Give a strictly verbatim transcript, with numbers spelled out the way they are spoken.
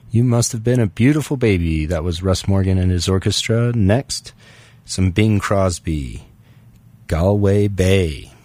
You Must Have Been a Beautiful Baby. That was Russ Morgan and his orchestra. Next, some Bing Crosby, Galway Bay.